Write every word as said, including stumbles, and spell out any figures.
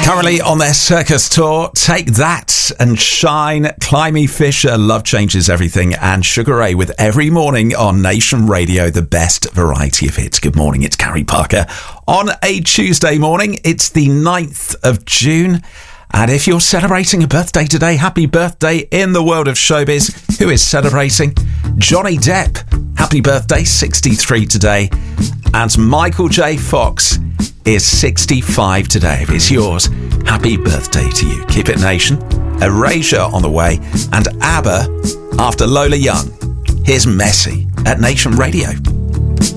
Currently on their circus tour, Take That and Shine, Climby Fisher, Love Changes Everything, and Sugar Ray with Every Morning on Nation Radio, the best variety of hits. Good morning, it's Carrie Parker. On a Tuesday morning, it's the ninth of June. And if you're celebrating a birthday today, happy birthday in the world of showbiz. Who is celebrating? Johnny Depp. Happy birthday, sixty-three today. And Michael J. Fox is sixty-five today. If it's yours, happy birthday to you. Keep it Nation. Erasure on the way. And ABBA after Lola Young. Here's Messy at Nation Radio.